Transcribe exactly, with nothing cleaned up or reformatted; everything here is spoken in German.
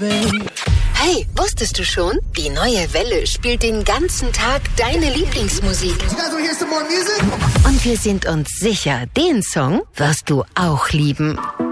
Hey, wusstest du schon? Die neue Welle spielt den ganzen Tag deine Lieblingsmusik. Und wir sind uns sicher, den Song wirst du auch lieben.